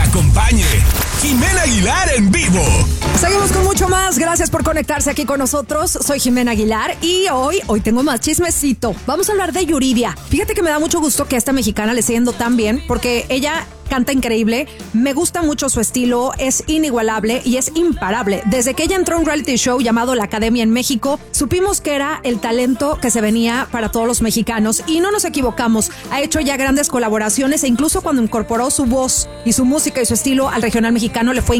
acompañe. Jimena Aguilar en vivo. Seguimos con mucho más. Gracias por conectarse aquí con nosotros. Soy Jimena Aguilar y hoy tengo más chismecito. Vamos a hablar de Yuridia. Fíjate que me da mucho gusto que a esta mexicana le esté yendo tan bien porque ella canta increíble, me gusta mucho su estilo, es inigualable y es imparable. Desde que ella entró a un reality show llamado La Academia en México, supimos que era el talento que se venía para todos los mexicanos y no nos equivocamos. Ha hecho ya grandes colaboraciones e incluso cuando incorporó su voz y su música y su estilo al regional mexicano le fue